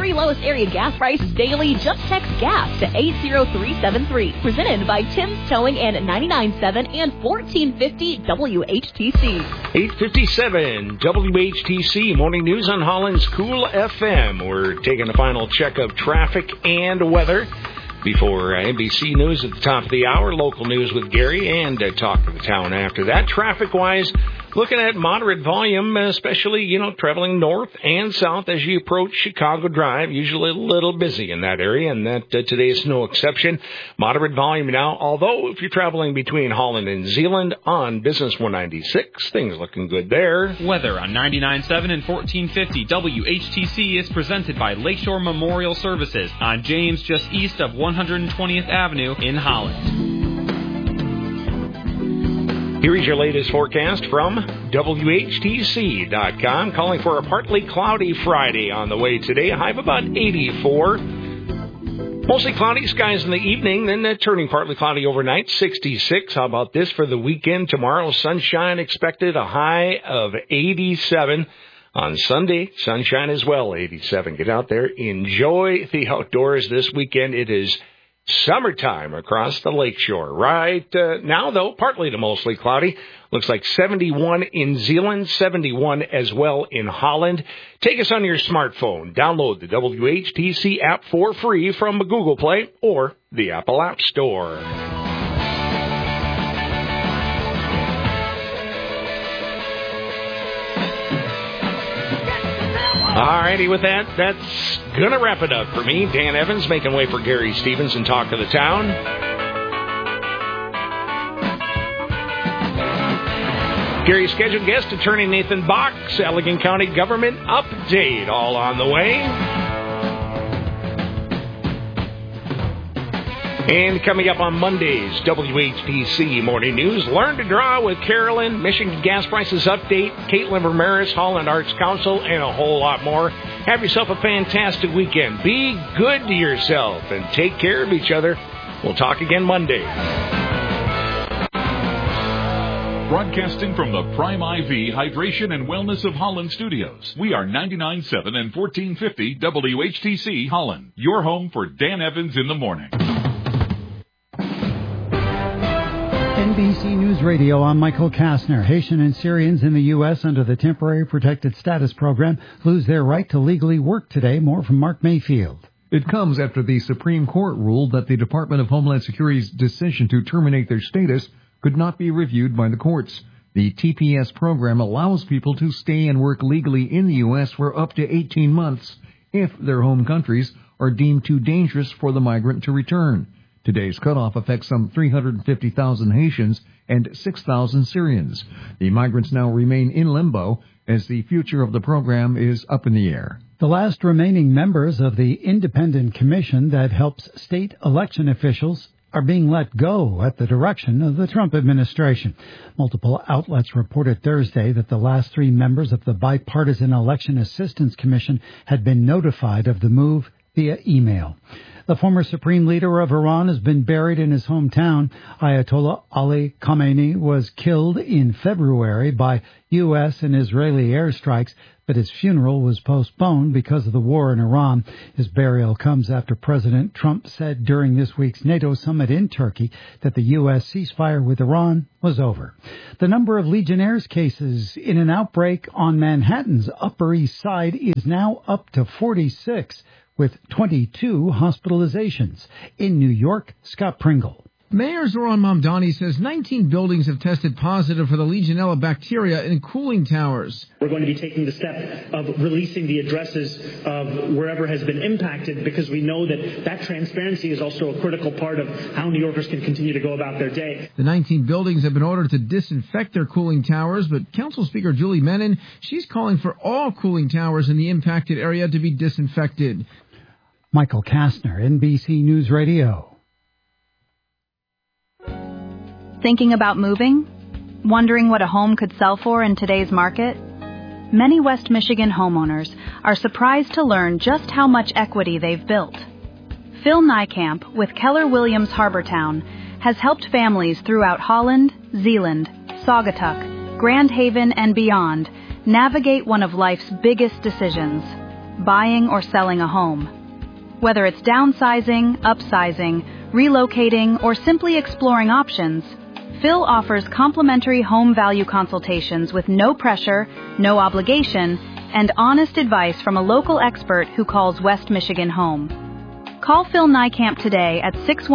three lowest area gas prices daily. Just text GAS to 80373. Presented by Tim's Towing and 99.7 and 1450 WHTC. 857 WHTC. Morning news on Holland's Cool FM. We're taking a final check of traffic and weather before NBC News at the top of the hour. Local news with Gary and Talk of the Town after that. Traffic-wise, looking at moderate volume, especially, traveling north and south as you approach Chicago Drive. Usually a little busy in that area, and that today is no exception. Moderate volume now, although if you're traveling between Holland and Zeeland on Business 196, things looking good there. Weather on 99.7 and 1450 WHTC is presented by Lakeshore Memorial Services on James, just east of 120th Avenue in Holland. Here is your latest forecast from WHTC.com. Calling for a partly cloudy Friday on the way today. A high of about 84. Mostly cloudy skies in the evening, then turning partly cloudy overnight, 66. How about this for the weekend? Tomorrow, sunshine expected, a high of 87. On Sunday, sunshine as well, 87. Get out there, enjoy the outdoors this weekend. It is summertime across the lakeshore. Right now, though, partly to mostly cloudy. Looks like 71 in Zeeland, 71 as well in Holland. Take us on your smartphone. Download the WHTC app for free from Google Play or the Apple App Store. Alrighty, with that's gonna wrap it up for me. Dan Evans making way for Gary Stevens and Talk of the Town. Gary's scheduled guest, Attorney Nathan Box, Allegan County Government Update, all on the way. And coming up on Monday's WHTC Morning News, Learn to Draw with Carolyn, Michigan Gas Prices Update, Caitlin Ramirez, Holland Arts Council, and a whole lot more. Have yourself a fantastic weekend. Be good to yourself and take care of each other. We'll talk again Monday. Broadcasting from the Prime IV Hydration and Wellness of Holland studios, we are 99.7 and 1450 WHTC Holland, your home for Dan Evans in the morning. NBC News Radio, I'm Michael Kastner. Haitian and Syrians in the U.S. under the Temporary Protected Status Program lose their right to legally work today. More from Mark Mayfield. It comes after the Supreme Court ruled that the Department of Homeland Security's decision to terminate their status could not be reviewed by the courts. The TPS program allows people to stay and work legally in the U.S. for up to 18 months if their home countries are deemed too dangerous for the migrant to return. Today's cutoff affects some 350,000 Haitians and 6,000 Syrians. The migrants now remain in limbo as the future of the program is up in the air. The last remaining members of the independent commission that helps state election officials are being let go at the direction of the Trump administration. Multiple outlets reported Thursday that the last three members of the Bipartisan Election Assistance Commission had been notified of the move via email. The former supreme leader of Iran has been buried in his hometown. Ayatollah Ali Khamenei was killed in February by U.S. and Israeli airstrikes, but his funeral was postponed because of the war in Iran. His burial comes after President Trump said during this week's NATO summit in Turkey that the U.S. ceasefire with Iran was over. The number of Legionnaire's cases in an outbreak on Manhattan's Upper East Side is now up to 46. With 22 hospitalizations. In New York, Scott Pringle. Mayor Zoran Mamdani says 19 buildings have tested positive for the Legionella bacteria in cooling towers. We're going to be taking the step of releasing the addresses of wherever has been impacted because we know that transparency is also a critical part of how New Yorkers can continue to go about their day. The 19 buildings have been ordered to disinfect their cooling towers, but Council Speaker Julie Menin, she's calling for all cooling towers in the impacted area to be disinfected. Michael Kastner, NBC News Radio. Thinking about moving? Wondering what a home could sell for in today's market? Many West Michigan homeowners are surprised to learn just how much equity they've built. Phil Niekamp with Keller Williams Harbortown has helped families throughout Holland, Zeeland, Saugatuck, Grand Haven, and beyond navigate one of life's biggest decisions, buying, or selling a home. Whether it's downsizing, upsizing, relocating, or simply exploring options, Phil offers complimentary home value consultations with no pressure, no obligation, and honest advice from a local expert who calls West Michigan home. Call Phil Niekamp today at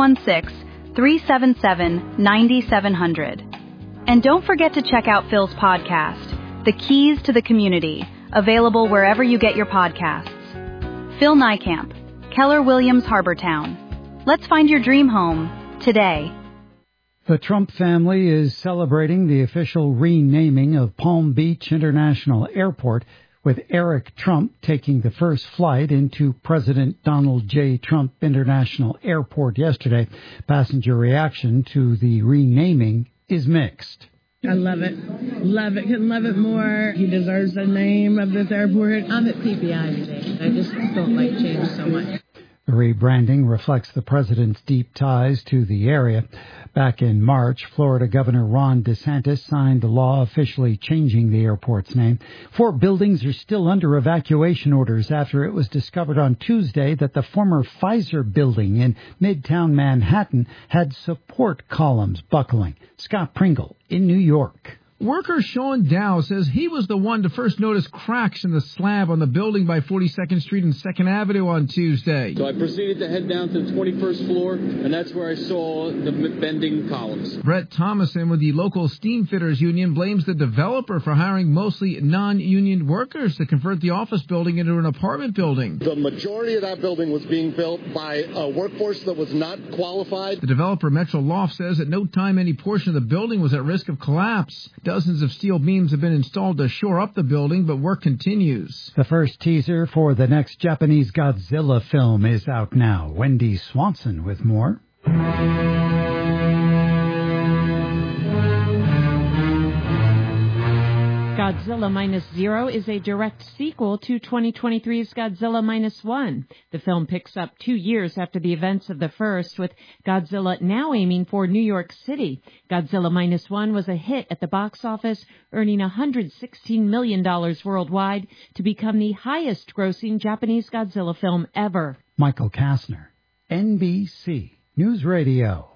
616-377-9700. And don't forget to check out Phil's podcast, The Keys to the Community, available wherever you get your podcasts. Phil Niekamp, Keller Williams Harbortown. Let's find your dream home today. The Trump family is celebrating the official renaming of Palm Beach International Airport, with Eric Trump taking the first flight into President Donald J. Trump International Airport yesterday. Passenger reaction to the renaming is mixed. I love it. Love it. Couldn't love it more. He deserves the name of this airport. I'm at PPI today. I just don't like change so much. The rebranding reflects the president's deep ties to the area. Back in March, Florida Governor Ron DeSantis signed a law officially changing the airport's name. 4 buildings are still under evacuation orders after it was discovered on Tuesday that the former Pfizer building in Midtown Manhattan had support columns buckling. Scott Pringle in New York. Worker Sean Dow says he was the one to first notice cracks in the slab on the building by 42nd Street and 2nd Avenue on Tuesday. So I proceeded to head down to the 21st floor, and that's where I saw the bending columns. Brett Thomason with the local steam fitters union blames the developer for hiring mostly non-union workers to convert the office building into an apartment building. The majority of that building was being built by a workforce that was not qualified. The developer Metro Loft says at no time any portion of the building was at risk of collapse. Dozens of steel beams have been installed to shore up the building, but work continues. The first teaser for the next Japanese Godzilla film is out now. Wendy Swanson with more. Godzilla Minus Zero is a direct sequel to 2023's Godzilla Minus One. The film picks up 2 years after the events of the first, with Godzilla now aiming for New York City. Godzilla Minus One was a hit at the box office, earning $116 million worldwide to become the highest-grossing Japanese Godzilla film ever. Michael Kastner, NBC News Radio.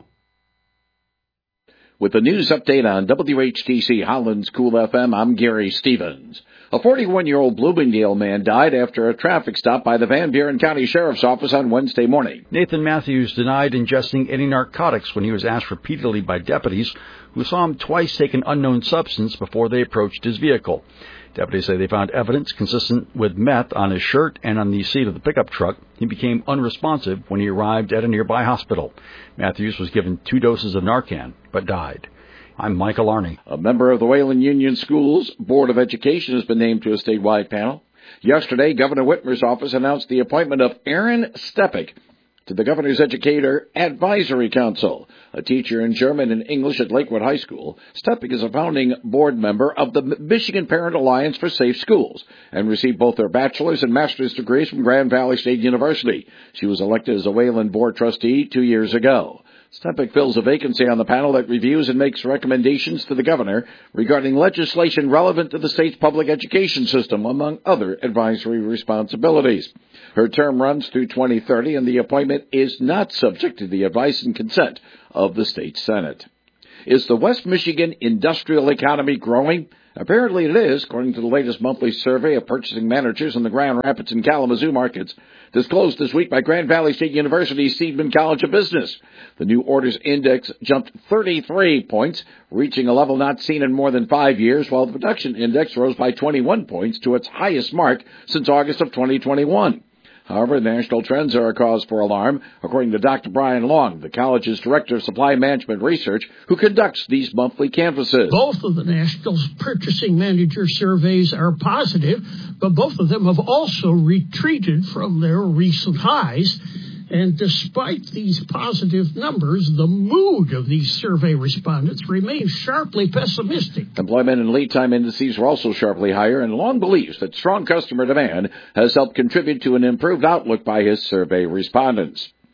With the news update on WHTC Holland's Cool FM, I'm Gary Stevens. A 41-year-old Bloomingdale man died after a traffic stop by the Van Buren County Sheriff's Office on Wednesday morning. Nathan Matthews denied ingesting any narcotics when he was asked repeatedly by deputies who saw him twice take an unknown substance before they approached his vehicle. Deputies say they found evidence consistent with meth on his shirt and on the seat of the pickup truck. He became unresponsive when he arrived at a nearby hospital. Matthews was given 2 doses of Narcan, but died. I'm Michael Arney. A member of the Wayland Union Schools Board of Education has been named to a statewide panel. Yesterday, Governor Whitmer's office announced the appointment of Aaron Stepik to the Governor's Educator Advisory Council. A teacher in German and English at Lakewood High School, Stepik is a founding board member of the Michigan Parent Alliance for Safe Schools and received both her bachelor's and master's degrees from Grand Valley State University. She was elected as a Wayland Board trustee 2 years ago. Stepik fills a vacancy on the panel that reviews and makes recommendations to the governor regarding legislation relevant to the state's public education system, among other advisory responsibilities. Her term runs through 2030, and the appointment is not subject to the advice and consent of the state Senate. Is the West Michigan industrial economy growing? Apparently it is, according to the latest monthly survey of purchasing managers in the Grand Rapids and Kalamazoo markets, disclosed this week by Grand Valley State University's Seidman College of Business. The new orders index jumped 33 points, reaching a level not seen in more than 5 years, while the production index rose by 21 points to its highest mark since August of 2021. However, national trends are a cause for alarm, according to Dr. Brian Long, the college's Director of Supply Management Research, who conducts these monthly canvasses. Both of the national purchasing manager surveys are positive, but both of them have also retreated from their recent highs. And despite these positive numbers, the mood of these survey respondents remains sharply pessimistic. Employment and lead time indices were also sharply higher, and Long believes that strong customer demand has helped contribute to an improved outlook by his survey respondents.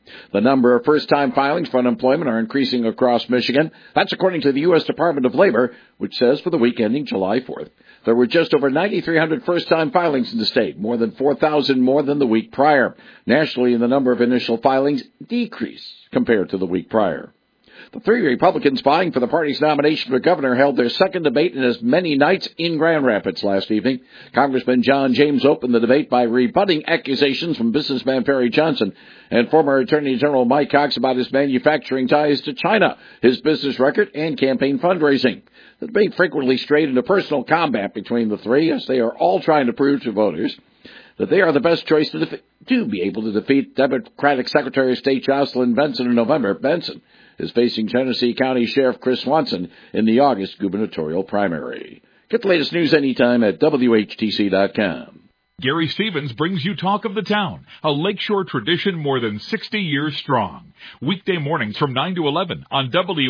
The number of first-time filings for unemployment are increasing across Michigan. That's according to the U.S. Department of Labor, which says for the week ending July 4th, there were just over 9,300 first-time filings in the state, more than 4,000 more than the week prior. Nationally, the number of initial filings decreased compared to the week prior. The three Republicans vying for the party's nomination for governor held their second debate in as many nights in Grand Rapids last evening. Congressman John James opened the debate by rebutting accusations from businessman Perry Johnson and former Attorney General Mike Cox about his manufacturing ties to China, his business record, and campaign fundraising. The debate frequently strayed into personal combat between the three, as they are all trying to prove to voters that they are the best choice to be able to defeat Democratic Secretary of State Jocelyn Benson in November. Benson is facing Genesee County Sheriff Chris Swanson in the August gubernatorial primary. Get the latest news anytime at WHTC.com. Gary Stevens brings you Talk of the Town, a Lakeshore tradition more than 60 years strong. Weekday mornings from 9 to 11 on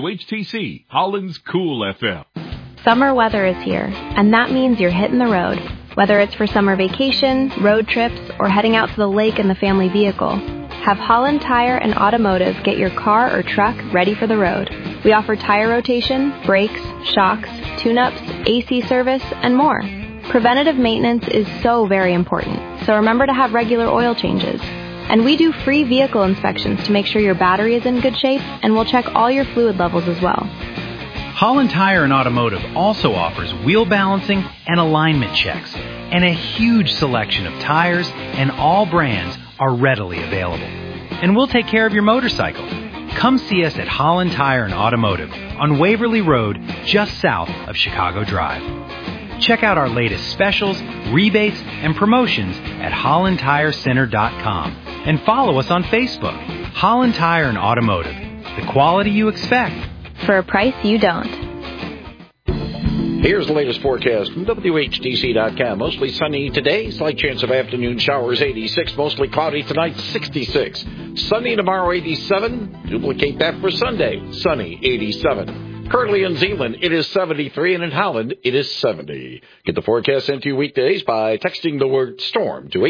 WHTC, Holland's Cool FM. Summer weather is here, and that means you're hitting the road. Whether it's for summer vacation, road trips, or heading out to the lake in the family vehicle, have Holland Tire and Automotive get your car or truck ready for the road. We offer tire rotation, brakes, shocks, tune-ups, AC service, and more. Preventative maintenance is so very important, so remember to have regular oil changes. And we do free vehicle inspections to make sure your battery is in good shape, and we'll check all your fluid levels as well. Holland Tire and Automotive also offers wheel balancing and alignment checks, and a huge selection of tires, and all brands are readily available. And we'll take care of your motorcycle. Come see us at Holland Tire and Automotive on Waverly Road, just south of Chicago Drive. Check out our latest specials, rebates, and promotions at HollandTireCenter.com and follow us on Facebook. Holland Tire and Automotive, the quality you expect for a price you don't. Here's the latest forecast from WHTC.com. Mostly sunny today. Slight chance of afternoon showers, 86. Mostly cloudy tonight, 66. Sunny tomorrow, 87. Duplicate that for Sunday. Sunny, 87. Currently in Zeeland, it is 73, and in Holland, it is 70. Get the forecast sent to you weekdays by texting the word STORM to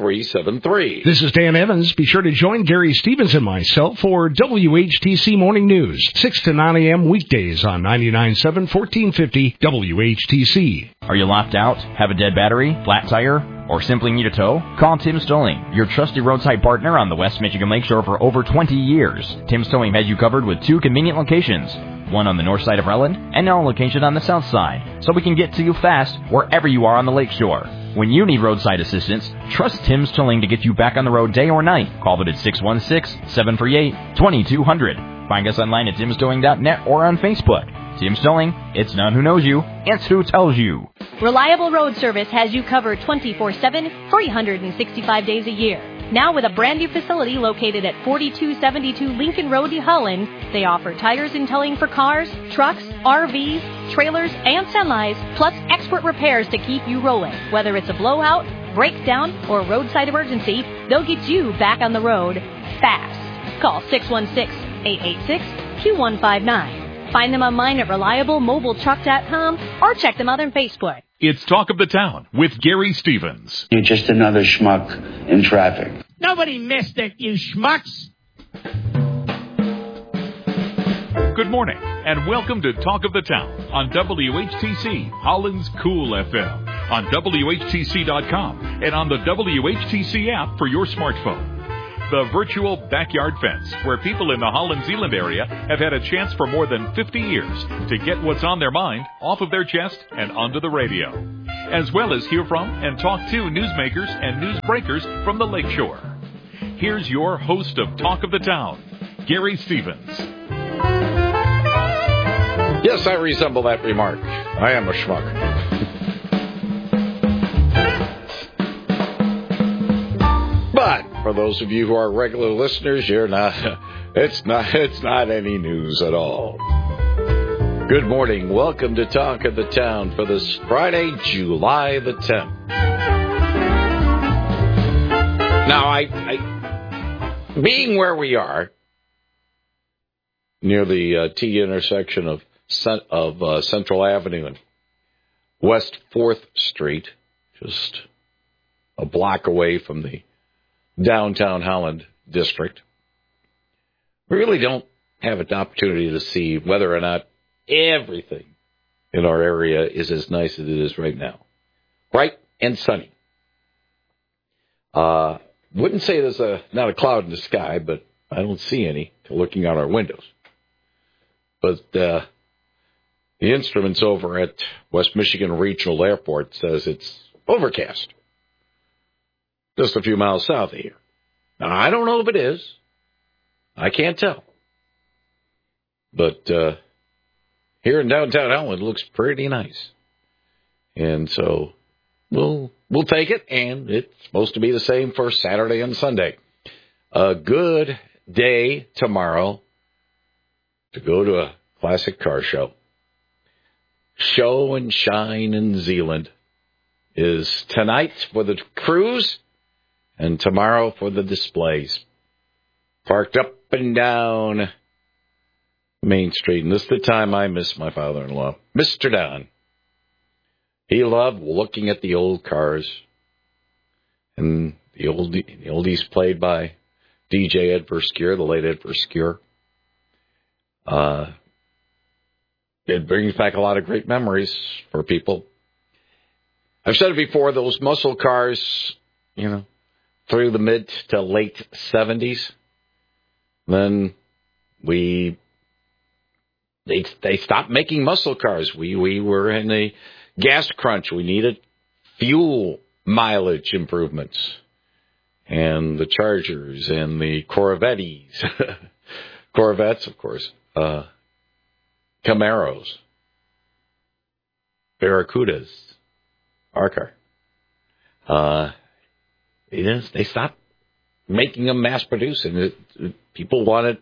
80373. This is Dan Evans. Be sure to join Gary Stevens and myself for WHTC Morning News, 6 to 9 a.m. weekdays on 99.7, 1450 WHTC. Are you locked out? Have a dead battery? Flat tire? Or simply need a tow? Call Tim's Towing, your trusted roadside partner on the West Michigan Lakeshore for over 20 years. Tim's Towing has you covered with 2 convenient locations, one on the north side of Relland and another location on the south side, so we can get to you fast wherever you are on the lakeshore. When you need roadside assistance, trust Tim's Towing to get you back on the road day or night. Call them at 616-738-2200. Find us online at timstowing.net or on Facebook. Tim's Towing, it's not who knows you, it's who tells you. Reliable Road Service has you covered 24/7, 365 days a year. Now with a brand new facility located at 4272 Lincoln Road, New Holland, they offer tires and towing for cars, trucks, RVs, trailers, and semis, plus expert repairs to keep you rolling. Whether it's a blowout, breakdown, or roadside emergency, they'll get you back on the road fast. Call 616-886-2159. Find them online at reliablemobiletruck.com or check them out on Facebook. It's Talk of the Town with Gary Stevens. You're just another schmuck in traffic. Nobody missed it, you schmucks. Good morning, and welcome to Talk of the Town on WHTC, Holland's Cool FM, on WHTC.com, and on the WHTC app for your smartphone. The virtual backyard fence, where people in the Holland-Zeeland area have had a chance for more than 50 years to get what's on their mind off of their chest and onto the radio, as well as hear from and talk to newsmakers and newsbreakers from the lakeshore. Here's your host of Talk of the Town, Gary Stevens. Yes, I resemble that remark. I am a schmuck. But for those of you who are regular listeners, you're not. It's not any news at all. Good morning. Welcome to Talk of the Town for this Friday, July the 10th. Now, I being where we are near the T intersection of Central Avenue and West 4th Street, just a block away from the downtown Holland district. we really don't have an opportunity to see whether or not everything in our area is as nice as it is right now. Bright and sunny. Wouldn't say there's not a cloud in the sky, but I don't see any looking out our windows. But the instruments over at West Michigan Regional Airport says it's overcast. Just a few miles south of here. Now, I don't know if it is. I can't tell. But here in downtown Elmwood, it looks pretty nice. And so we'll take it, and it's supposed to be the same for Saturday and Sunday. A good day tomorrow to go to a classic car show. Show and Shine in Zeeland is tonight for the cruise and tomorrow for the displays. Parked up and down Main Street. And this is the time I miss my father-in-law, Mr. Don. He loved looking at the old cars. And the oldies played by DJ Ed Verskier, the late Ed Verskier. It brings back a lot of great memories for people. I've said it before, those muscle cars, through the mid to late 70s, then they stopped making muscle cars. We were in a gas crunch. We needed fuel mileage improvements. And the Chargers and the Corvettes, of course, Camaros, Barracudas, our car. They stopped making them mass-produced, and people wanted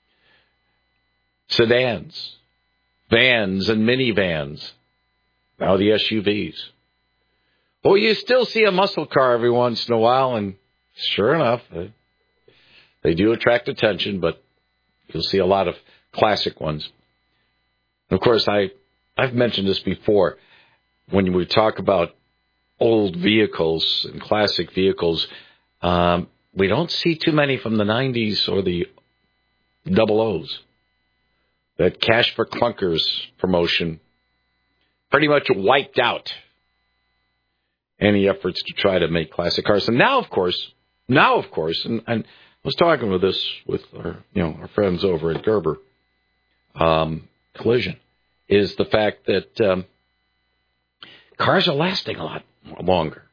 sedans, vans, and minivans. Now the SUVs. Well, you still see a muscle car every once in a while, and sure enough, they do attract attention, but you'll see a lot of classic ones. And of course, I've mentioned this before. When we talk about old vehicles and classic vehicles, we don't see too many from the 90s or the 00s. That Cash for Clunkers promotion pretty much wiped out any efforts to try to make classic cars. And now, of course, and I was talking with our friends over at Gerber Collision, is the fact that cars are lasting a lot longer.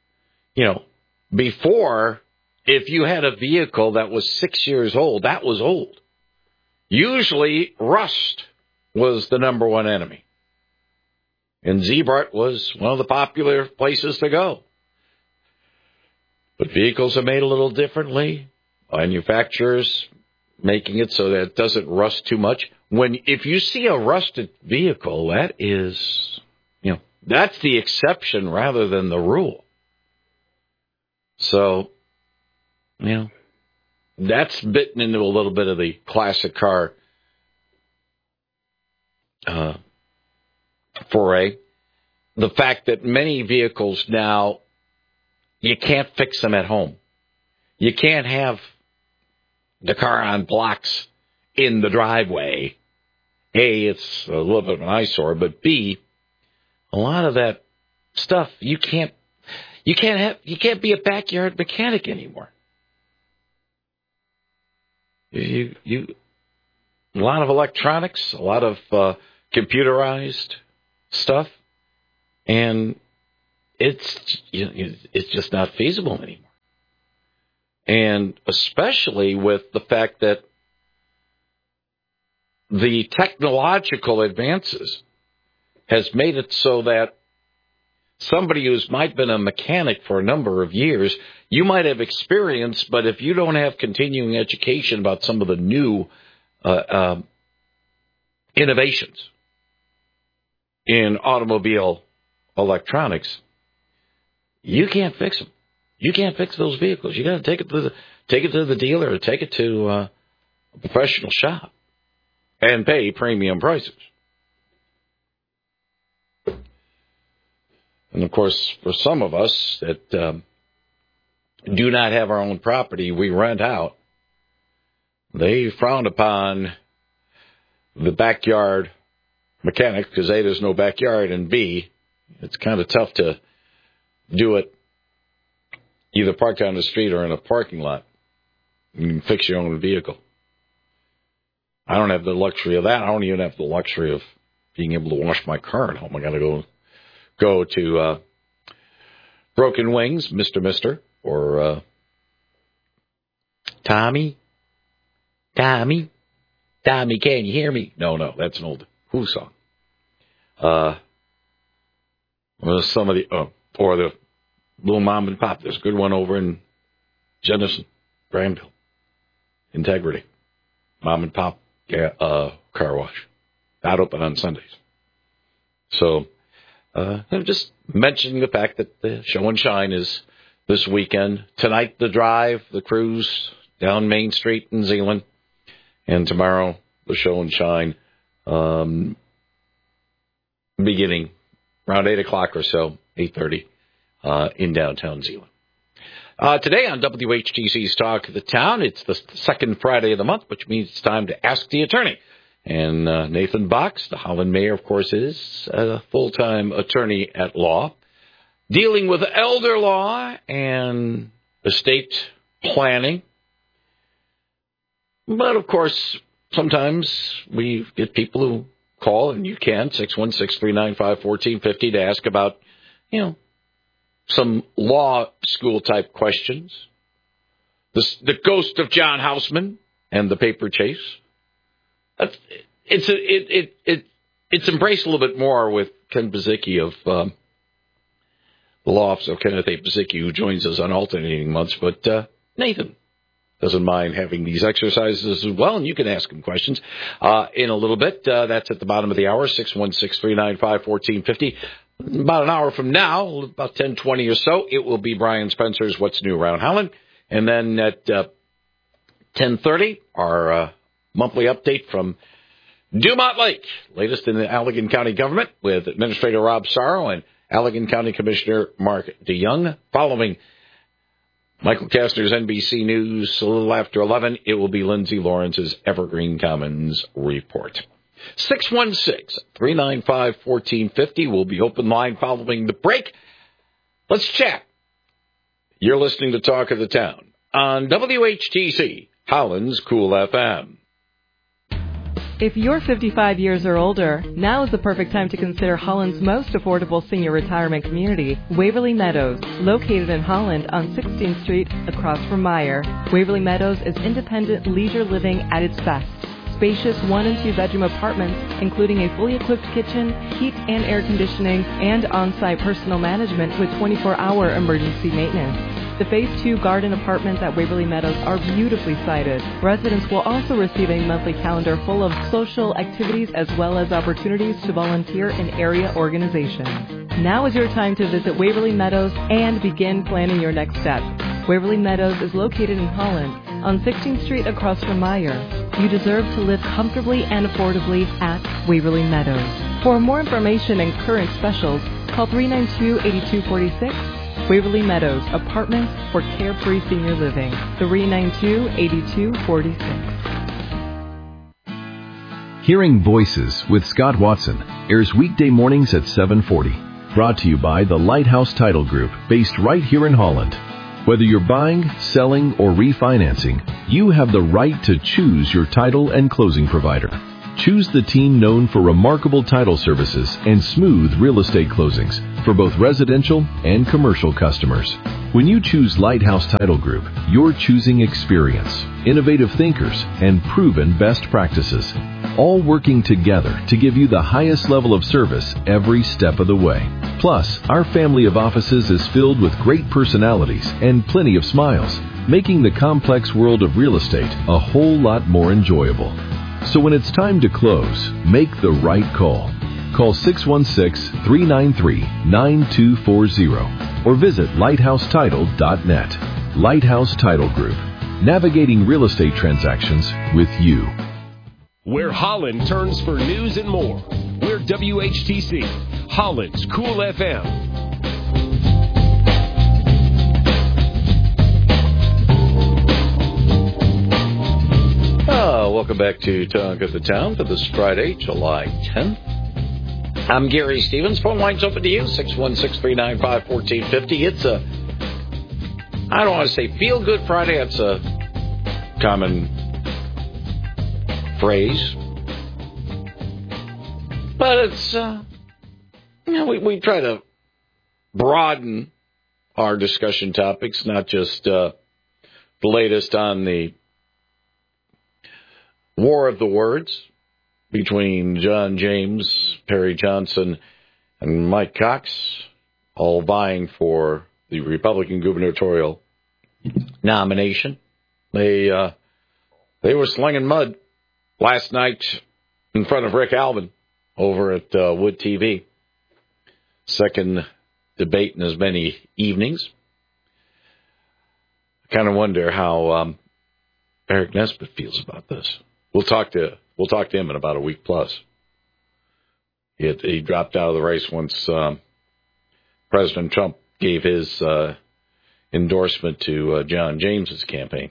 Before, if you had a vehicle that was 6 years old, that was old. Usually, rust was the number one enemy. And Zeebart was one of the popular places to go. But vehicles are made a little differently. Manufacturers making it so that it doesn't rust too much. If you see a rusted vehicle, that is, that's the exception rather than the rule. So, that's bitten into a little bit of the classic car foray. The fact that many vehicles now, you can't fix them at home. You can't have the car on blocks in the driveway. A, it's a little bit of an eyesore, but B, a lot of that stuff you can't be a backyard mechanic anymore. A lot of electronics, a lot of computerized stuff, and it's just not feasible anymore. And especially with the fact that the technological advances has made it so that somebody who's might been a mechanic for a number of years, you might have experience, but if you don't have continuing education about some of the new innovations in automobile electronics, you can't fix them. You can't fix those vehicles. You got to take it to the dealer or take it to a professional shop and pay premium prices. And, of course, for some of us that do not have our own property, we rent out. they frown upon the backyard mechanic because A, there's no backyard, and B, it's kind of tough to do it either parked on the street or in a parking lot. You can fix your own vehicle. I don't have the luxury of that. I don't even have the luxury of being able to wash my car at home. I got to go to Broken Wings, Mr. or Tommy, can you hear me? No, that's an old Who song. Some of the or the little mom and pop. There's a good one over in Jennison, Granville, Integrity, mom and pop car wash, not open on Sundays. So I'm just mentioning the fact that the Show and Shine is this weekend. Tonight, the drive, the cruise down Main Street in Zeeland, and tomorrow the Show and Shine, beginning around 8 o'clock or so, 8:30, in downtown Zeeland. Today on WHTC's Talk of the Town, it's the second Friday of the month, which means it's time to Ask the Attorney. And Nathan Box, the Holland mayor, of course, is a full-time attorney at law, dealing with elder law and estate planning. But, of course, sometimes we get people who call, and you can, 616-395-1450, to ask about, some law school-type questions. The ghost of John Houseman and the paper chase. It's embraced a little bit more with Ken Bazicki of the law office of Kenneth A. Bazicki, who joins us on alternating months. But Nathan doesn't mind having these exercises as well, and you can ask him questions in a little bit. That's at the bottom of the hour, 616-395-1450. About an hour from now, about 10:20 or so, it will be Brian Spencer's What's New Around Holland. And then at 10:30, our monthly update from Dumont Lake, latest in the Allegan County government, with Administrator Rob Sorrow and Allegan County Commissioner Mark DeYoung. Following Michael Kastner's NBC News a little after 11, it will be Lindsay Lawrence's Evergreen Commons report. 616-395-1450 will be open line following the break. Let's chat. You're listening to Talk of the Town on WHTC, Holland's Cool FM. If you're 55 years or older, now is the perfect time to consider Holland's most affordable senior retirement community, Waverly Meadows, located in Holland on 16th Street across from Meyer. Waverly Meadows is independent leisure living at its best. Spacious 1- and 2-bedroom apartments, including a fully equipped kitchen, heat and air conditioning, and on-site personal management with 24-hour emergency maintenance. The Phase 2 garden apartments at Waverly Meadows are beautifully sited. Residents will also receive a monthly calendar full of social activities as well as opportunities to volunteer in area organizations. Now is your time to visit Waverly Meadows and begin planning your next step. Waverly Meadows is located in Holland on 16th Street across from Meyer. You deserve to live comfortably and affordably at Waverly Meadows. For more information and current specials, call 392-8246. Waverly Meadows, apartments for carefree senior living. 392-8246. Hearing Voices with Scott Watson airs weekday mornings at 7:40. Brought to you by the Lighthouse Title Group, based right here in Holland. Whether you're buying, selling, or refinancing, you have the right to choose your title and closing provider. Choose the team known for remarkable title services and smooth real estate closings for both residential and commercial customers. When you choose Lighthouse Title Group, you're choosing experience, innovative thinkers, and proven best practices, all working together to give you the highest level of service every step of the way. Plus, our family of offices is filled with great personalities and plenty of smiles, making the complex world of real estate a whole lot more enjoyable. So when it's time to close, make the right call. Call 616-393-9240 or visit lighthousetitle.net. Lighthouse Title Group, navigating real estate transactions with you. Where Holland turns for news and more. We're WHTC, Holland's Cool FM. Welcome back to Talk of the Town for this Friday, July 10th. I'm Gary Stevens. Phone line's open to you, 616-395-1450. It's a, I don't want to say feel-good Friday. That's a common phrase. But it's, we try to broaden our discussion topics, not just the latest on the war of the words between John James, Perry Johnson, and Mike Cox, all vying for the Republican gubernatorial nomination. They were slinging mud last night in front of Rick Alvin over at Wood TV. Second debate in as many evenings. I kind of wonder how Eric Nesbitt feels about this. We'll talk to him in about a week plus. He dropped out of the race once President Trump gave his endorsement to John James's campaign.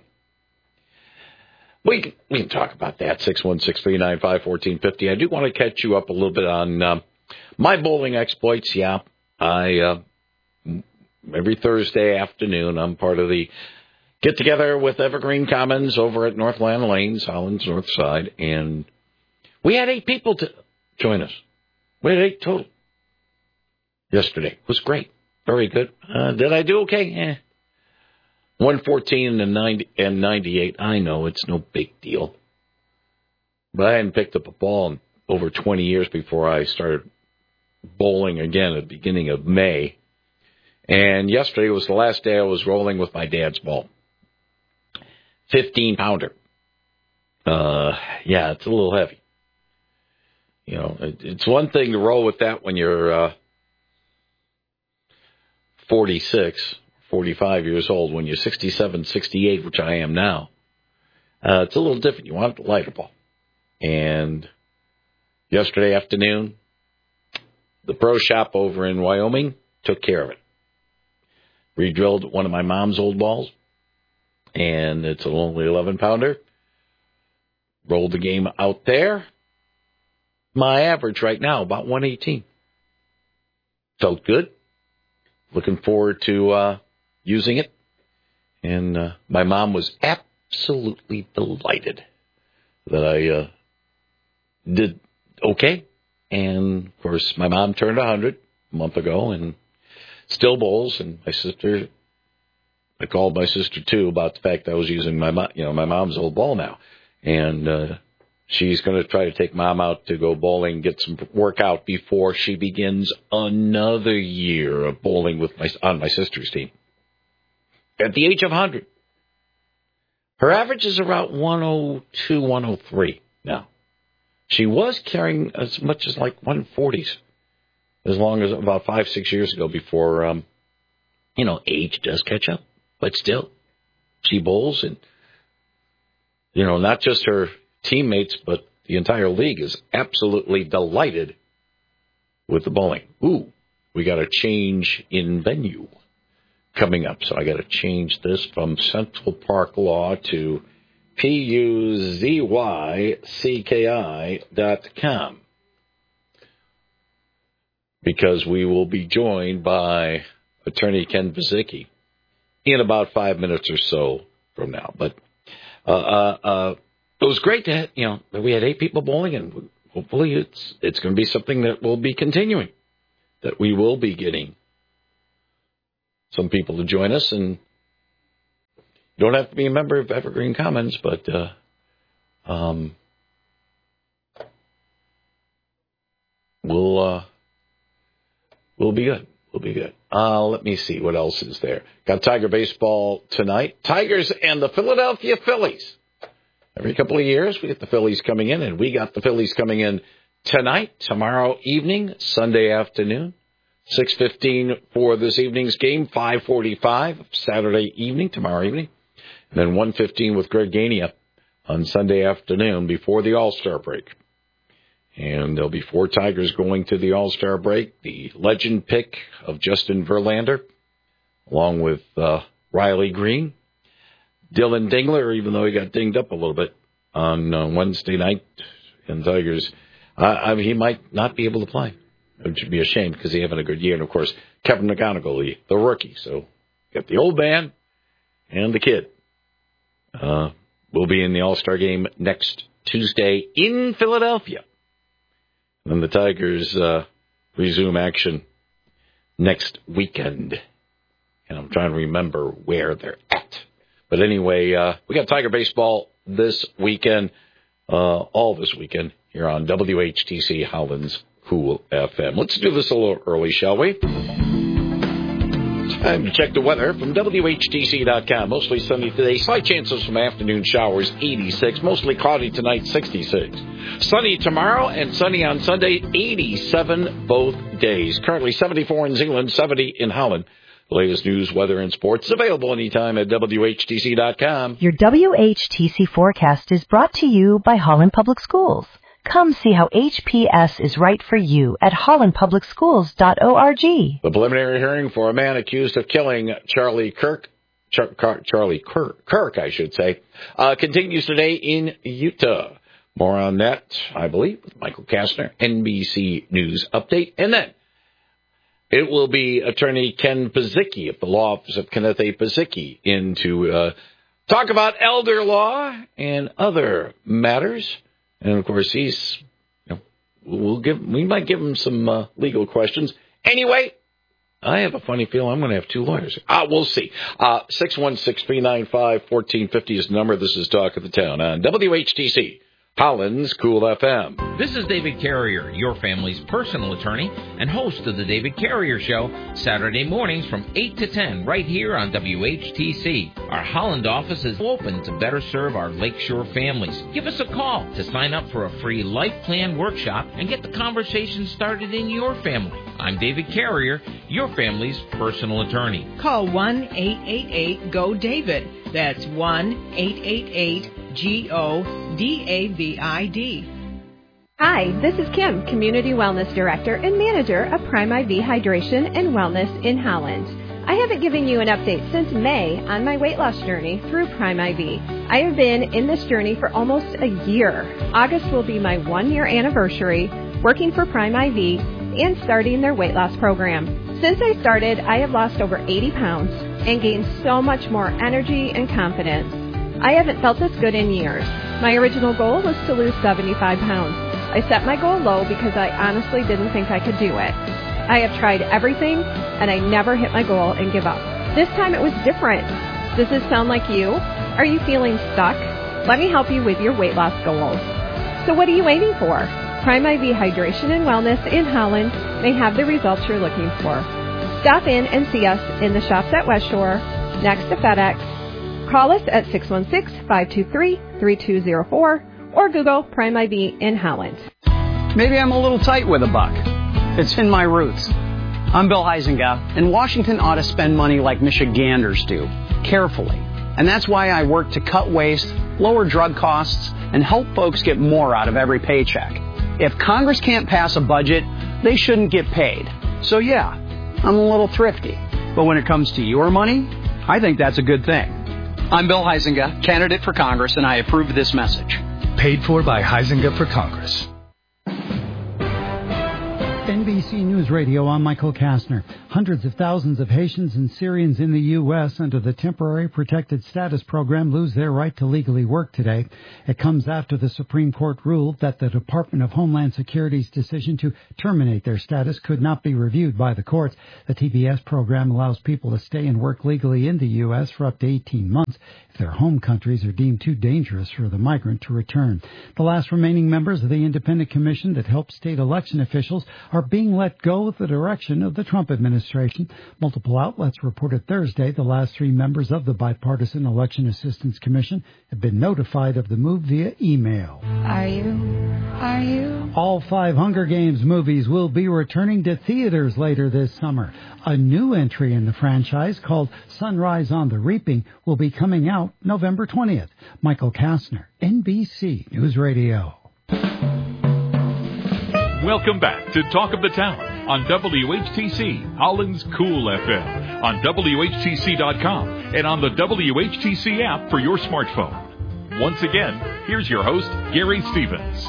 We can talk about that, 616-395-1450. I do want to catch you up a little bit on my bowling exploits. Yeah, I every Thursday afternoon, I'm part of the get-together with Evergreen Commons over at Northland Lanes, Holland's North Side, and we had 8 people to join us. We had 8 total yesterday. It was great. Very good. Did I do okay? 114 and 98. I know, it's no big deal. But I hadn't picked up a ball in over 20 years before I started bowling again at the beginning of May. And yesterday was the last day I was rolling with my dad's ball. 15-pounder. Yeah, it's a little heavy. You know, it's one thing to roll with that when you're 46, 45 years old. When you're 67, 68, which I am now, it's a little different. You want a lighter ball. And yesterday afternoon, the pro shop over in Wyoming took care of it. Redrilled one of my mom's old balls, and it's an only 11-pounder. Rolled the game out there. My average right now, about 118. Felt good. Looking forward to using it. And my mom was absolutely delighted that I did okay. And, of course, my mom turned 100 a month ago and still bowls. And my sister, I called my sister, too, about the fact that I was using my mom's old ball now. And she's going to try to take Mom out to go bowling, get some workout before she begins another year of bowling on my sister's team. At the age of 100. Her average is around 102, 103 now. She was carrying as much as like 140s as long as about 5-6 years ago before, age does catch up. But still, she bowls and, not just her teammates, but the entire league is absolutely delighted with the bowling. Ooh, we got a change in venue coming up. So I got to change this from Central Park Law to PUZYCKI.com, because we will be joined by attorney Ken Vizicki in about 5 minutes or so from now. But it was great that we had 8 people bowling, and hopefully it's going to be something that will be continuing, that we will be getting some people to join us. And you don't have to be a member of Evergreen Commons, but we'll be good. We'll be good. Let me see what else is there. Got Tiger baseball tonight. Tigers and the Philadelphia Phillies. Every couple of years, we get the Phillies coming in, and we got the Phillies coming in tonight, tomorrow evening, Sunday afternoon, 6:15 for this evening's game, 5:45 Saturday evening, tomorrow evening, and then 1:15 with Greg Gania on Sunday afternoon before the All-Star break. And there'll be 4 Tigers going to the All-Star break. The legend pick of Justin Verlander, along with Riley Green. Dylan Dingler, even though he got dinged up a little bit on Wednesday night. And Tigers, he might not be able to play, which would be a shame because he's having a good year. And, of course, Kevin McGonigal, the rookie. So, got the old man and the kid. Will be in the All-Star game next Tuesday in Philadelphia. And then the Tigers resume action next weekend. And I'm trying to remember where they're at. But anyway, we got Tiger baseball this weekend, all this weekend, here on WHTC Holland's Cool FM. Let's do this a little early, shall we? Time to check the weather from WHTC.com. Mostly sunny today. Slight chances from afternoon showers, 86. Mostly cloudy tonight, 66. Sunny tomorrow and sunny on Sunday, 87 both days. Currently 74 in Zeeland, 70 in Holland. The latest news, weather, and sports available anytime at WHTC.com. Your WHTC forecast is brought to you by Holland Public Schools. Come see how HPS is right for you at hollandpublicschools.org. The preliminary hearing for a man accused of killing Charlie Kirk, I should say, continues today in Utah. More on that, I believe, with Michael Kastner, NBC News Update. And then it will be Attorney Ken Pizicki of the law office of Kenneth A. Pizicki in to talk about elder law and other matters. And, of course, he's, we might give him some legal questions. Anyway, I have a funny feeling I'm going to have two lawyers. We'll see. 616-395-1450 is the number. This is Talk of the Town on WHTC, Holland's Cool FM. This is David Carrier, your family's personal attorney and host of the David Carrier Show, Saturday mornings from 8 to 10 right here on WHTC. Our Holland office is open to better serve our Lakeshore families. Give us a call to sign up for a free life plan workshop and get the conversation started in your family. I'm David Carrier, your family's personal attorney. Call 1-888-GO-DAVID. That's 1-888-GO-DAVID. Hi, this is Kim, Community Wellness Director and Manager of Prime IV Hydration and Wellness in Holland. I haven't given you an update since May on my weight loss journey through Prime IV. I have been in this journey for almost a year. August will be my 1-year anniversary working for Prime IV and starting their weight loss program. Since I started, I have lost over 80 pounds and gained so much more energy and confidence. I haven't felt this good in years. My original goal was to lose 75 pounds. I set my goal low because I honestly didn't think I could do it. I have tried everything, and I never hit my goal and give up. This time it was different. Does this sound like you? Are you feeling stuck? Let me help you with your weight loss goals. So what are you waiting for? Prime IV Hydration and Wellness in Holland may have the results you're looking for. Stop in and see us in the shops at West Shore, next to FedEx. Call us at 616-523-3204 or Google Prime IV in Holland. Maybe I'm a little tight with a buck. It's in my roots. I'm Bill Huizenga, and Washington ought to spend money like Michiganders do, carefully. And that's why I work to cut waste, lower drug costs, and help folks get more out of every paycheck. If Congress can't pass a budget, they shouldn't get paid. So yeah, I'm a little thrifty. But when it comes to your money, I think that's a good thing. I'm Bill Huizenga, candidate for Congress, and I approve this message. Paid for by Huizenga for Congress. NBC News Radio, I'm Michael Kastner. Hundreds of thousands of Haitians and Syrians in the U.S. under the Temporary Protected Status Program lose their right to legally work today. It comes after the Supreme Court ruled that the Department of Homeland Security's decision to terminate their status could not be reviewed by the courts. The TPS program allows people to stay and work legally in the U.S. for up to 18 months if their home countries are deemed too dangerous for the migrant to return. The last remaining members of the independent commission that helps state election officials are being let go at the direction of the Trump administration. Multiple outlets reported Thursday the last 3 members of the Bipartisan Election Assistance Commission have been notified of the move via email. Are you? All 5 Hunger Games movies will be returning to theaters later this summer. A new entry in the franchise called Sunrise on the Reaping will be coming out November 20th. Michael Kastner, NBC News Radio. Welcome back to Talk of the Town on WHTC, Holland's Cool FM, on WHTC.com, and on the WHTC app for your smartphone. Once again, here's your host, Gary Stevens.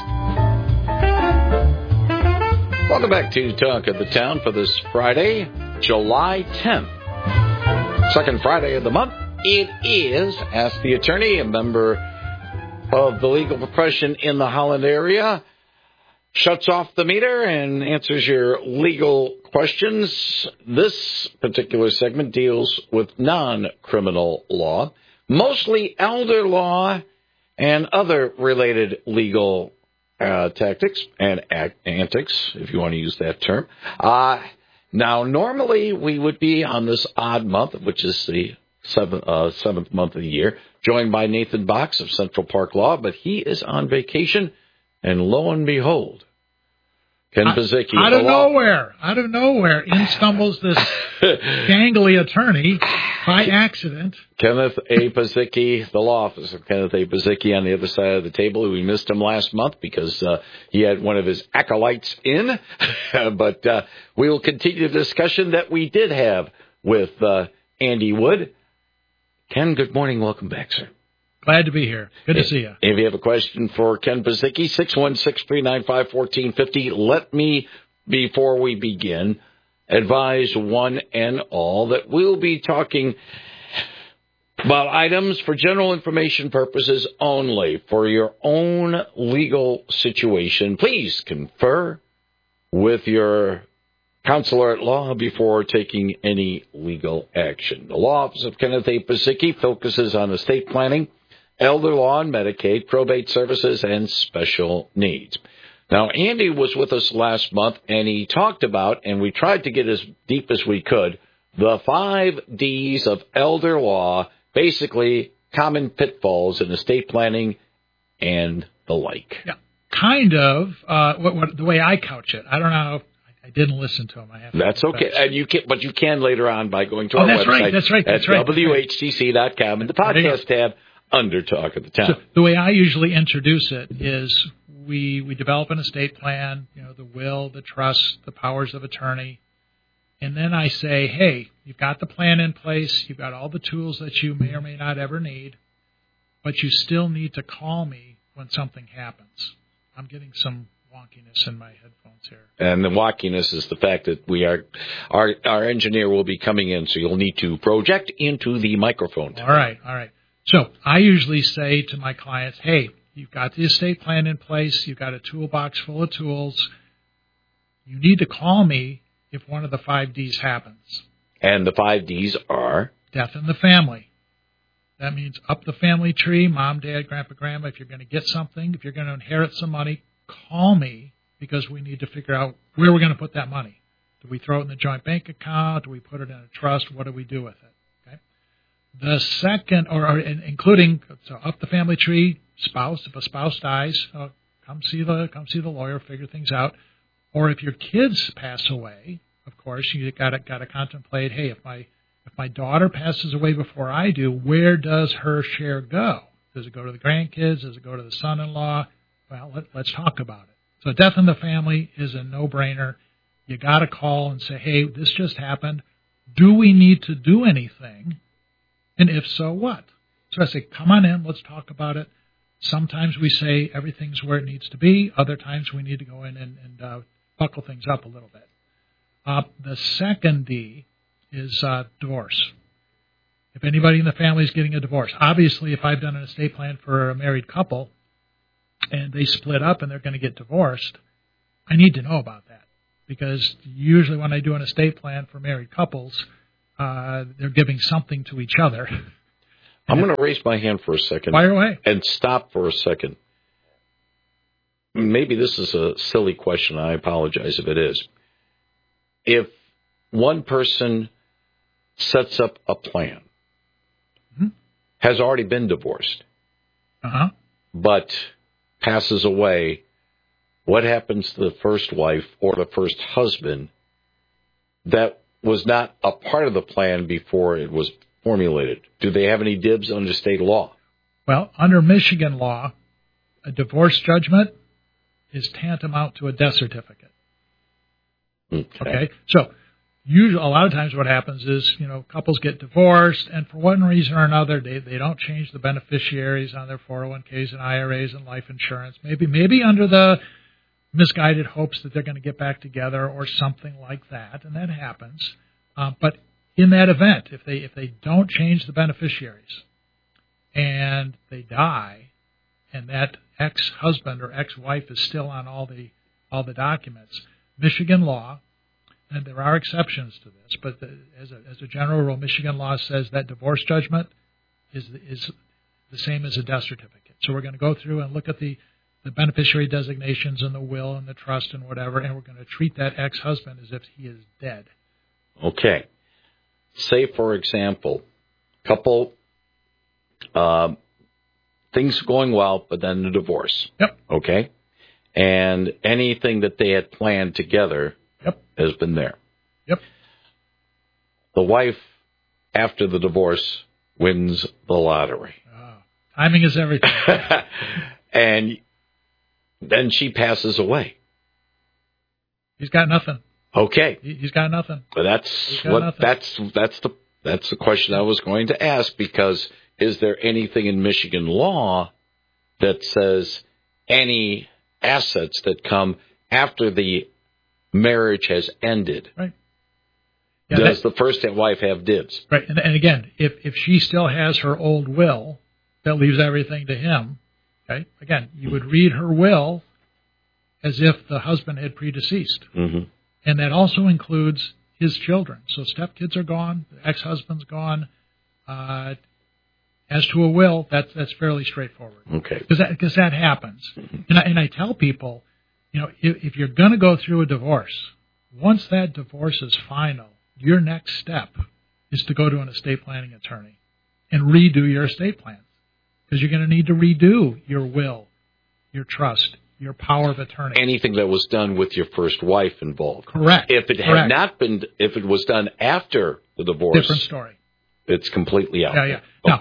Welcome back to Talk of the Town for this Friday, July 10th. Second Friday of the month. It is Ask the Attorney, a member of the legal profession in the Holland area. Shuts off the meter and answers your legal questions. This particular segment deals with non-criminal law, mostly elder law and other related legal tactics and antics, if you want to use that term. Now, normally we would be on this odd month, which is the seventh month of the year, joined by Nathan Box of Central Park Law, but he is on vacation, and lo and behold, Ken Pizicki. Out of nowhere, in stumbles this gangly attorney by accident. Kenneth A. Pizicki, the law office of Kenneth A. Pizicki on the other side of the table. We missed him last month because he had one of his acolytes in. But we will continue the discussion that we did have with Andy Wood. Ken, good morning. Welcome back, sir. Glad to be here. Good to see you. If you have a question for Ken Pizicki, 616-395-1450. Let me, before we begin, advise one and all that we'll be talking about items for general information purposes only. For your own legal situation, please confer with your counselor at law before taking any legal action. The law office of Kenneth A. Pizicki focuses on estate planning, elder law and Medicaid, probate services, and special needs. Now, Andy was with us last month, and he talked about, and we tried to get as deep as we could, the 5 Ds of elder law, basically common pitfalls in estate planning and the like. Yeah, kind of the way I couch it. I don't know. I didn't listen to him. That's okay. And you can later on by going to our website. That's right. WHTC.com and the podcast tab under Talk of the Town. So the way I usually introduce it is we develop an estate plan, the will, the trust, the powers of attorney, and then I say, hey, you've got the plan in place, you've got all the tools that you may or may not ever need, but you still need to call me when something happens. I'm getting some wonkiness in my headphones here. And the wonkiness is the fact that our engineer will be coming in, so you'll need to project into the microphone. All right. So I usually say to my clients, hey, you've got the estate plan in place, you've got a toolbox full of tools. You need to call me if one of the 5 Ds happens. And the 5 Ds are? Death in the family. That means up the family tree, mom, dad, grandpa, grandma. If you're going to get something, if you're going to inherit some money, call me because we need to figure out where we're going to put that money. Do we throw it in the joint bank account? Do we put it in a trust? What do we do with it? Okay. The second, or including up the family tree, spouse. If a spouse dies, come see the lawyer, figure things out. Or if your kids pass away, of course, you got to contemplate. Hey, if my daughter passes away before I do, where does her share go? Does it go to the grandkids? Does it go to the son-in-law? Well, let's talk about it. So death in the family is a no-brainer. You got to call and say, hey, this just happened. Do we need to do anything? And if so, what? So I say, come on in. Let's talk about it. Sometimes we say everything's where it needs to be. Other times we need to go in and buckle things up a little bit. The second D is divorce. If anybody in the family is getting a divorce, obviously if I've done an estate plan for a married couple, and they split up and they're going to get divorced, I need to know about that. Because usually when I do an estate plan for married couples, they're giving something to each other. I'm going to raise my hand for a second. Fire away. And stop for a second. Maybe this is a silly question. I apologize if it is. If one person sets up a plan, has already been divorced, but passes away, what happens to the first wife or the first husband that was not a part of the plan before it was formulated? Do they have any dibs under state law? Well, under Michigan law, a divorce judgment is tantamount to a death certificate. Okay? So usually, a lot of times what happens is, couples get divorced, and for one reason or another, they don't change the beneficiaries on their 401ks and IRAs and life insurance. Maybe under the misguided hopes that they're going to get back together or something like that, and that happens. But in that event, if they don't change the beneficiaries and they die, and that ex-husband or ex-wife is still on all the documents, Michigan law, and there are exceptions to this, but as a general rule, Michigan law says that divorce judgment is the same as a death certificate. So we're going to go through and look at the beneficiary designations and the will and the trust and whatever, and we're going to treat that ex-husband as if he is dead. Okay. Say, for example, couple, things going well, but then the divorce. Yep. Okay? And anything that they had planned together has been there. Yep. The wife, after the divorce, wins the lottery. Timing is everything. And then she passes away. He's got nothing. Okay. He's got nothing. But that's the question I was going to ask, because is there anything in Michigan law that says any assets that come after the marriage has ended? Right. Yeah, does the first wife have dibs? Right. And again, if she still has her old will that leaves everything to him, okay, again, you would read her will as if the husband had predeceased. Mm-hmm. And that also includes his children. So stepkids are gone, the ex-husband's gone. As to a will, that's fairly straightforward. Okay. Because that happens. Mm-hmm. And I tell people, if you're going to go through a divorce, once that divorce is final, your next step is to go to an estate planning attorney and redo your estate plans. Because you're going to need to redo your will, your trust, your power of attorney. Anything that was done with your first wife involved. Correct. If it had not been, if it was done after the divorce, different story. It's completely out. Yeah. Now,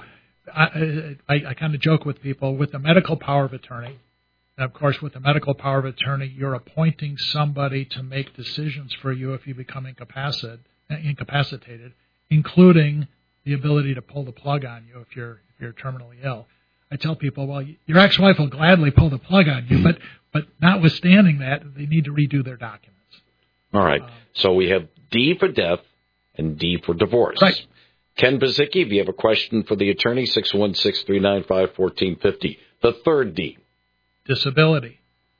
I kind of joke with people, with the medical power of attorney, and of course with the medical power of attorney, you're appointing somebody to make decisions for you if you become incapacitated, including the ability to pull the plug on you if you're terminally ill. I tell people, well, your ex-wife will gladly pull the plug on you, but notwithstanding that, they need to redo their documents. All right. So we have D for death and D for divorce. Right. Ken Bazicki, if you have a question for the attorney, 616-395-1450. The third D. Disability.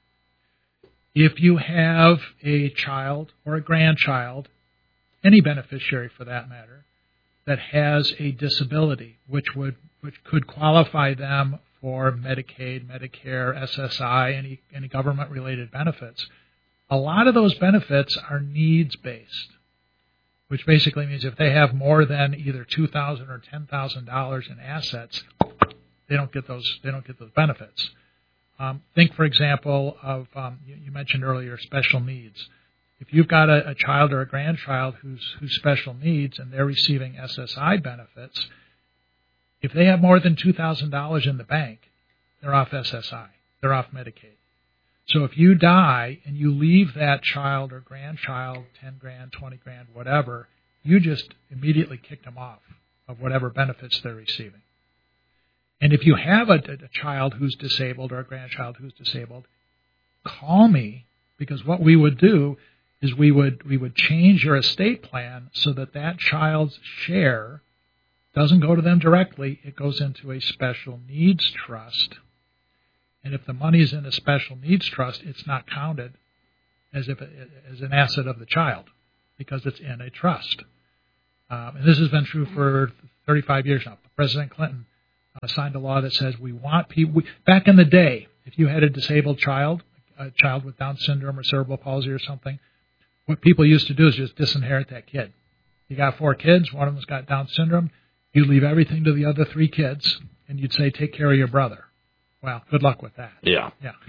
If you have a child or a grandchild, any beneficiary for that matter, that has a disability, which could qualify them for Medicaid, Medicare, SSI, any government-related benefits, a lot of those benefits are needs-based, which basically means if they have more than either $2,000 or $10,000 in assets, they don't get those benefits. Think, for example, of you mentioned earlier special needs. If you've got a child or a grandchild who's special needs and they're receiving SSI benefits, if they have more than $2,000 in the bank, they're off SSI. They're off Medicaid. So if you die and you leave that child or grandchild $10,000, $20,000, whatever, you just immediately kick them off of whatever benefits they're receiving. And if you have a child who's disabled or a grandchild who's disabled, call me, because what we would do is we would change your estate plan so that child's share doesn't go to them directly. It goes into a special needs trust. And if the money is in a special needs trust, it's not counted as an asset of the child because it's in a trust. And this has been true for 35 years now. President Clinton signed a law that says we want people. Back in the day, if you had a disabled child, a child with Down syndrome or cerebral palsy or something, what people used to do is just disinherit that kid. You got 4 kids, one of them's got Down syndrome. You leave everything to the other 3 kids, and you'd say, take care of your brother. Well, good luck with that. Yeah.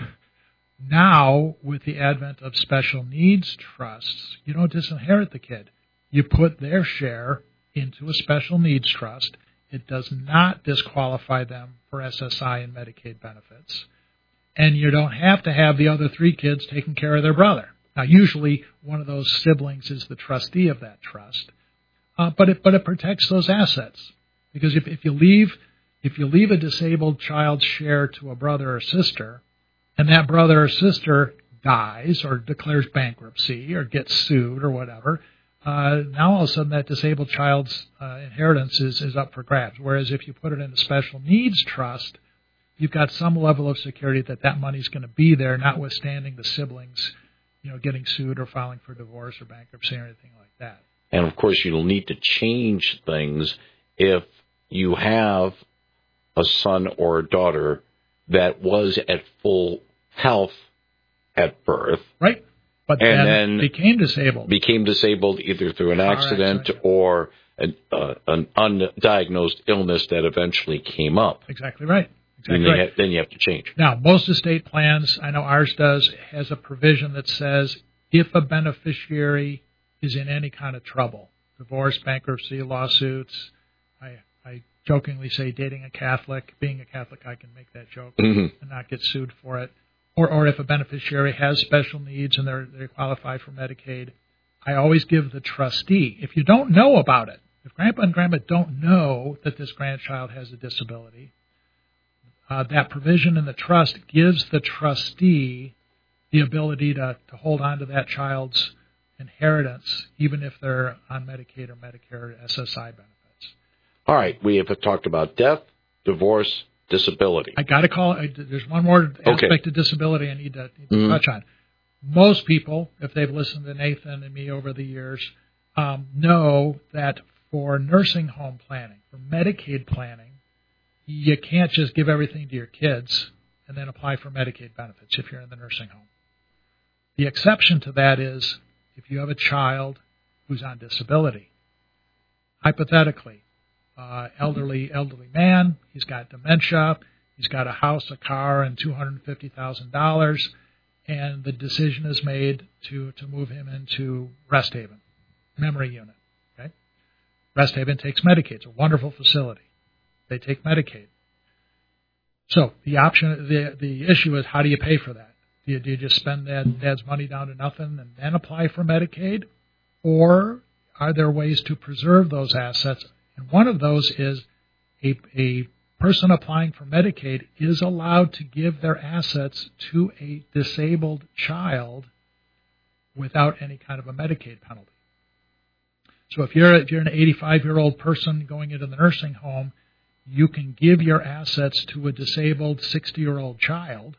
Now, with the advent of special needs trusts, you don't disinherit the kid. You put their share into a special needs trust. It does not disqualify them for SSI and Medicaid benefits. And you don't have to have the other 3 kids taking care of their brother. Now, usually one of those siblings is the trustee of that trust, but it protects those assets, because if you leave a disabled child's share to a brother or sister, and that brother or sister dies or declares bankruptcy or gets sued or whatever, now all of a sudden that disabled child's inheritance is up for grabs. Whereas if you put it in a special needs trust, you've got some level of security that money's going to be there, notwithstanding the siblings, getting sued or filing for divorce or bankruptcy or anything like that. And of course, you'll need to change things if you have a son or a daughter that was at full health at birth. Right. But then became disabled either through an accident or an undiagnosed illness that eventually came up. Exactly right. Then you have to change. Now, most estate plans, I know ours does, has a provision that says if a beneficiary is in any kind of trouble, divorce, bankruptcy, lawsuits, I jokingly say dating a Catholic, being a Catholic, I can make that joke and not get sued for it. Or if a beneficiary has special needs and they qualify for Medicaid, I always give the trustee, if you don't know about it, if Grandpa and Grandma don't know that this grandchild has a disability, that provision in the trust gives the trustee the ability to hold on to that child's inheritance, even if they're on Medicaid or Medicare or SSI benefits. All right, we have talked about death, divorce, disability. I got to call it. There's one more aspect of disability I need to touch on. Most people, if they've listened to Nathan and me over the years, know that for nursing home planning, for Medicaid planning, you can't just give everything to your kids and then apply for Medicaid benefits if you're in the nursing home. The exception to that is if you have a child who's on disability. Hypothetically, elderly man, he's got dementia, he's got a house, a car, and $250,000, and the decision is made to move him into Rest Haven, memory unit. Okay, Rest Haven takes Medicaid. It's a wonderful facility. They take Medicaid. So the issue is, how do you pay for that? Do you just spend dad's money down to nothing and then apply for Medicaid? Or are there ways to preserve those assets? And one of those is a person applying for Medicaid is allowed to give their assets to a disabled child without any kind of a Medicaid penalty. So if you're an 85-year-old person going into the nursing home, you can give your assets to a disabled 60-year-old child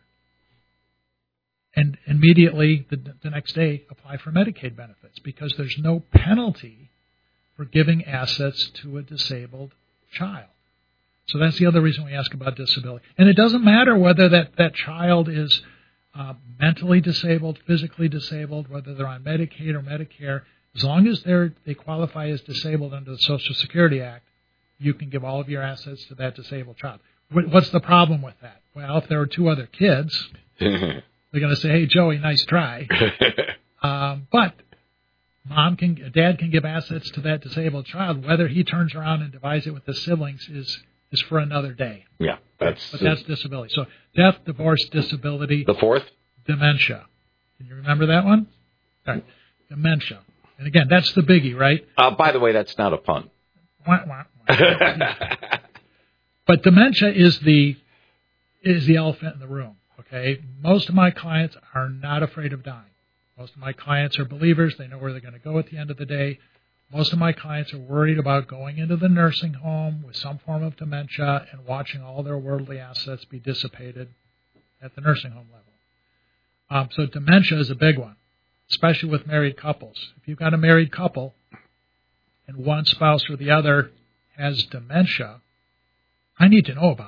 and immediately the next day apply for Medicaid benefits, because there's no penalty for giving assets to a disabled child. So that's the other reason we ask about disability. And it doesn't matter whether that child is mentally disabled, physically disabled, whether they're on Medicaid or Medicare. As long as they qualify as disabled under the Social Security Act, you can give all of your assets to that disabled child. What's the problem with that? Well, if there are two other kids, they're going to say, "Hey, Joey, nice try." But dad can give assets to that disabled child. Whether he turns around and divides it with his siblings is for another day. Yeah, that's disability. So death, divorce, disability. The fourth? Dementia. Can you remember that one? All right. Dementia. And again, that's the biggie, right? By the way, that's not a pun. But dementia is the elephant in the room. Okay, most of my clients are not afraid of dying. Most of my clients are believers. They know where they're going to go at the end of the day. Most of my clients are worried about going into the nursing home with some form of dementia and watching all their worldly assets be dissipated at the nursing home level. So dementia is a big one, especially with married couples. If you've got a married couple and one spouse or the other has dementia, I need to know about